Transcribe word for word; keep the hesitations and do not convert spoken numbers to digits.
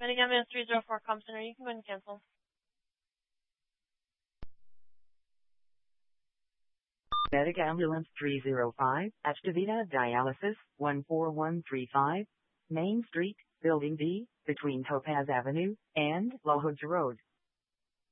Medic ambulance three zero four comm center. You can go ahead and cancel. Medic ambulance three zero five, Activita dialysis one four one three five, Main Street, Building D, between Topaz Avenue and Lowhoods Road.